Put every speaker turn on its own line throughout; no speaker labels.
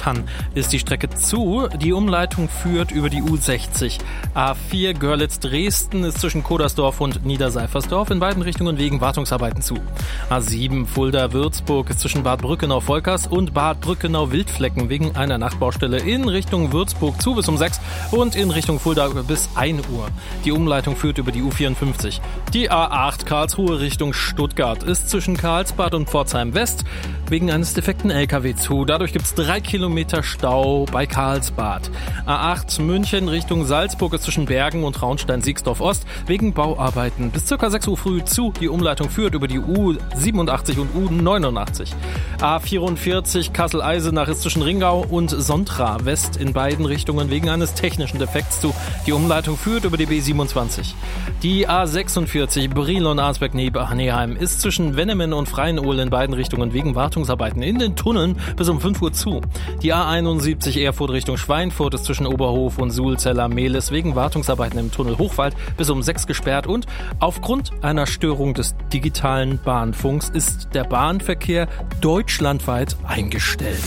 kann, ist die Strecke zu. Die Umleitung führt über die U60. A4 Görlitz-Dresden ist zwischen Kodersdorf und Niederseifersdorf in beiden Richtungen wegen Wartungsarbeiten zu. A7 Fulda-Würzburg ist zwischen Bad Brückenau-Volkers und Bad Brückenau-Wildflecken wegen einer Nachtbaustelle in Richtung Würzburg zu bis um 6 und in Richtung Fulda bis 1 Uhr. Die Umleitung führt über die U54. Die A8 Karlsruhe Richtung Stuttgart ist zwischen Karlsbad und Pforzheim West wegen eines defekten LKW zu. Dadurch gibt es 3 Kilometer Stau bei Karlsbad. A8 München Richtung Salzburg ist zwischen Bergen und Traunstein-Siegsdorf Ost wegen Bauarbeiten bis ca. 6 Uhr früh zu. Die Umleitung führt über die U87 und U89. A44 Kassel-Eisenach ist zwischen Ringau und Sontra West in beiden Richtungen wegen eines technischen Defekts zu. Die Umleitung führt über die B27. Die A46 Brilon-Arnsberg-Neheim ist zwischen Wennemen und Freienohl in beiden Richtungen wegen Wartungsarbeiten in den Tunneln bis um 5 Uhr zu. Die A71 Erfurt Richtung Schweinfurt ist zwischen Oberhof und Sulzeller-Mehlis wegen Wartungsarbeiten im Tunnel Hochwald bis um 6 gesperrt und aufgrund einer Störung des digitalen Bahnfunks ist der Bahnverkehr deutschlandweit eingestellt.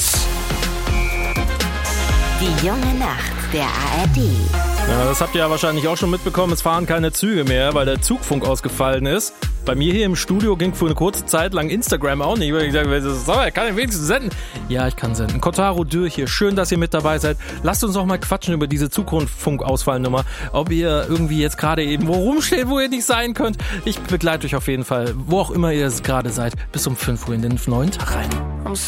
Die junge Nacht der ARD.
Ja, das habt ihr ja wahrscheinlich auch schon mitbekommen. Es fahren keine Züge mehr, weil der Zugfunk ausgefallen ist. Bei mir hier im Studio ging für eine kurze Zeit lang Instagram auch nicht, weil ich dachte, kann ich wenigstens senden? Ja, ich kann senden. Kotaro Dürr hier. Schön, dass ihr mit dabei seid. Lasst uns auch mal quatschen über diese Zugfunkausfallnummer. Ob ihr irgendwie jetzt gerade eben wo rumsteht, wo ihr nicht sein könnt. Ich begleite euch auf jeden Fall, wo auch immer ihr gerade seid, bis um 5 Uhr in den neuen Tag rein.